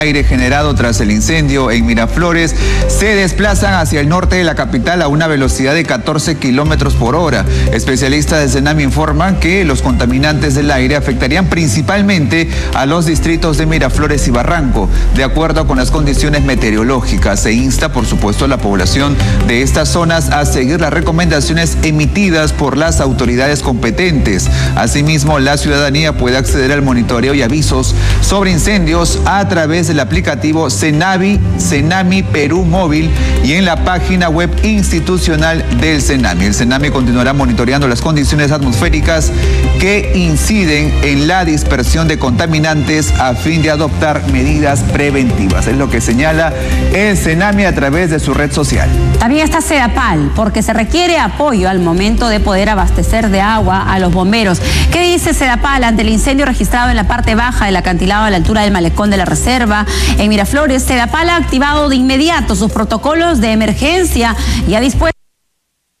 Aire generado tras el incendio en Miraflores se desplazan hacia el norte de la capital a una velocidad de 14 kilómetros por hora. Especialistas del SENAMI informan que los contaminantes del aire afectarían principalmente a los distritos de Miraflores y Barranco. De acuerdo con las condiciones meteorológicas, se insta, por supuesto, a la población de estas zonas a seguir las recomendaciones emitidas por las autoridades competentes. Asimismo, la ciudadanía puede acceder al monitoreo y avisos sobre incendios a través del aplicativo Senami Perú Móvil y en la página web institucional del SENAMI. El SENAMI continuará monitoreando las condiciones atmosféricas que inciden en la dispersión de contaminantes a fin de adoptar medidas preventivas. Es lo que señala el SENAMI a través de su red social. También está Sedapal, porque se requiere apoyo al momento de poder abastecer de agua a los bomberos. ¿Qué dice Sedapal ante el incendio registrado en la parte baja del acantilado a la altura del malecón de la Reserva en Miraflores? Sedapal ha activado de inmediato sus protocolos de emergencia y ha dispuesto